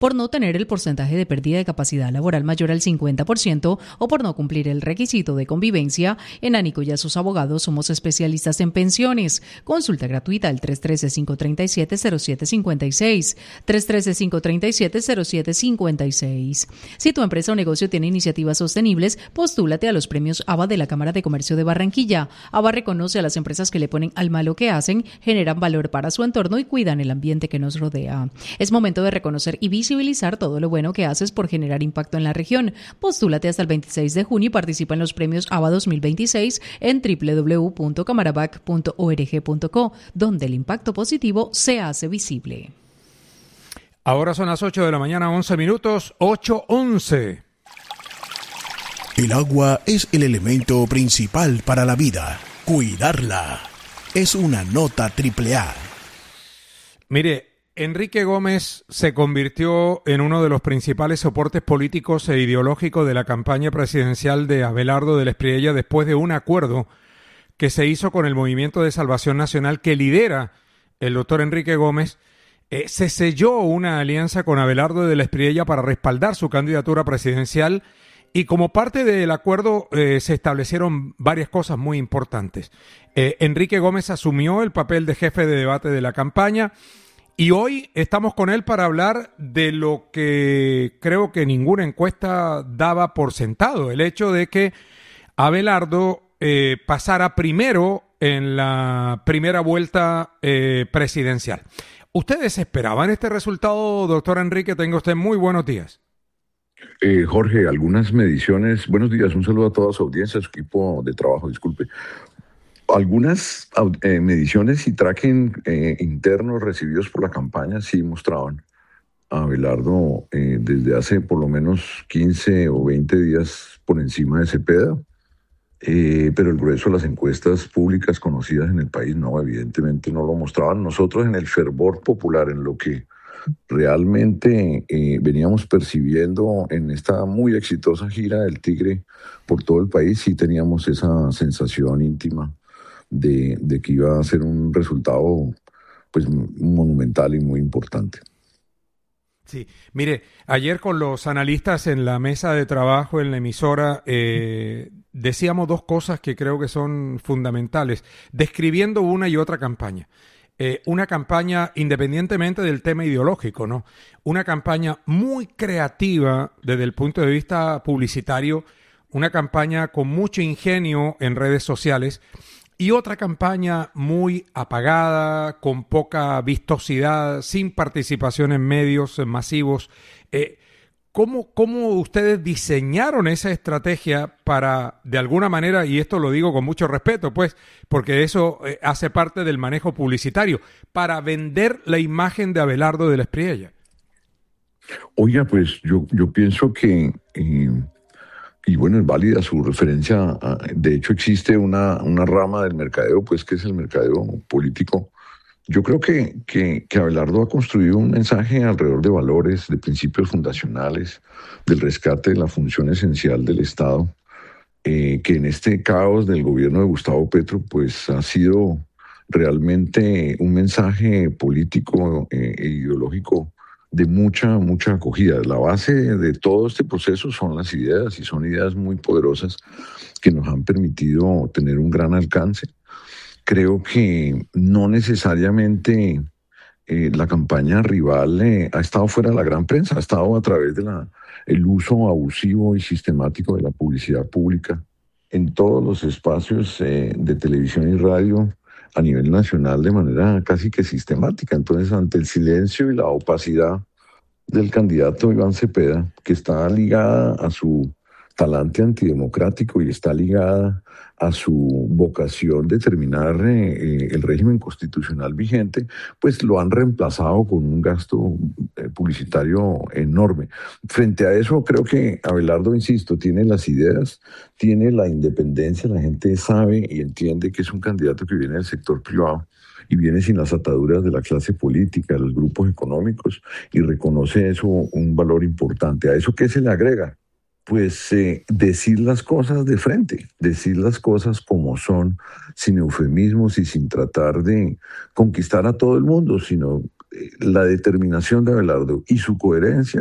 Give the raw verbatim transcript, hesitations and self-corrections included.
por no tener el porcentaje de pérdida de capacidad laboral mayor al cincuenta por ciento o por no cumplir el requisito de convivencia. En Ánico y a sus abogados somos especialistas en pensiones. Consulta gratuita al tres uno tres, cinco tres siete, cero siete cinco seis, tres uno tres, cinco tres siete, cero siete cinco seis. Si tu empresa o negocio tiene iniciativas sostenibles, postúlate a los premios A B A de la Cámara de Comercio de Barranquilla. A B A reconoce a las empresas que le ponen alma a lo que hacen, generan valor para su entorno y cuidan el ambiente que nos rodea. Es momento de reconocer y visibilizar todo lo bueno que haces por generar impacto en la región. Postúlate hasta el veintiséis de junio y participa en los premios A B A dos mil veintiséis en doble u doble u doble u punto camarabac punto org punto co, donde el impacto positivo se hace visible. Ahora son las ocho de la mañana, once minutos, ocho once. El agua es el elemento principal para la vida. Cuidarla es una nota triple A. Mire, Enrique Gómez se convirtió en uno de los principales soportes políticos e ideológicos de la campaña presidencial de Abelardo del Espriella después de un acuerdo que se hizo con el Movimiento de Salvación Nacional que lidera el doctor Enrique Gómez. Eh, se selló una alianza con Abelardo del Espriella para respaldar su candidatura presidencial y como parte del acuerdo eh, se establecieron varias cosas muy importantes. Eh, Enrique Gómez asumió el papel de jefe de debate de la campaña y hoy estamos con él para hablar de lo que creo que ninguna encuesta daba por sentado, el hecho de que Abelardo eh, pasara primero en la primera vuelta eh, presidencial. ¿Ustedes esperaban este resultado, doctor Enrique? Tenga usted muy buenos días. Eh, Jorge, algunas mediciones, buenos días, un saludo a toda su audiencia, a su equipo de trabajo, disculpe. Algunas eh, mediciones y tracking eh, internos recibidos por la campaña sí mostraban a Abelardo eh, desde hace por lo menos quince o veinte días por encima de Cepeda, eh, pero el grueso de las encuestas públicas conocidas en el país no, evidentemente no lo mostraban. Nosotros en el fervor popular, en lo que realmente eh, veníamos percibiendo en esta muy exitosa gira del Tigre por todo el país, sí teníamos esa sensación íntima de, de que iba a ser un resultado pues monumental y muy importante. Sí, mire, ayer con los analistas en la mesa de trabajo en la emisora eh, decíamos dos cosas que creo que son fundamentales, describiendo una y otra campaña. Eh, una campaña, independientemente del tema ideológico, ¿no? Una campaña muy creativa desde el punto de vista publicitario, una campaña con mucho ingenio en redes sociales y otra campaña muy apagada, con poca vistosidad, sin participación en medios masivos. Eh, ¿Cómo, ¿Cómo ustedes diseñaron esa estrategia para, de alguna manera, y esto lo digo con mucho respeto, pues, porque eso eh, hace parte del manejo publicitario, para vender la imagen de Abelardo del Espriella? Oiga, pues yo, yo pienso que, eh, y bueno, es válida su referencia, a, de hecho existe una, una rama del mercadeo, pues, que es el mercadeo político. Yo creo que, que, que Abelardo ha construido un mensaje alrededor de valores, de principios fundacionales, del rescate de la función esencial del Estado, eh, que en este caos del gobierno de Gustavo Petro, pues ha sido realmente un mensaje político eh, e ideológico de mucha, mucha acogida. La base de todo este proceso son las ideas, y son ideas muy poderosas que nos han permitido tener un gran alcance. Creo que no necesariamente eh, la campaña rival eh, ha estado fuera de la gran prensa, ha estado a través de la, el uso abusivo y sistemático de la publicidad pública en todos los espacios eh, de televisión y radio a nivel nacional de manera casi que sistemática. Entonces, ante el silencio y la opacidad del candidato Iván Cepeda, que está ligada a su talante antidemocrático y está ligada a su vocación de terminar eh, el régimen constitucional vigente, pues lo han reemplazado con un gasto eh, publicitario enorme. Frente a eso, creo que Abelardo, insisto, tiene las ideas, tiene la independencia, la gente sabe y entiende que es un candidato que viene del sector privado y viene sin las ataduras de la clase política, de los grupos económicos, y reconoce eso un valor importante. ¿A eso qué se le agrega? Pues eh, decir las cosas de frente, decir las cosas como son, sin eufemismos y sin tratar de conquistar a todo el mundo, sino la determinación de Abelardo y su coherencia